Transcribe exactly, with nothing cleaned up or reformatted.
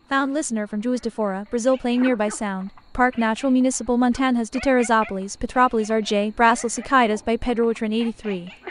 Found listener from Juiz de Fora, Brazil playing nearby sound. Parque Natural Municipal Montanhas de Teresópolis, Petrópolis R J, Brasil Cicadas by Pedro Utran eighty-three.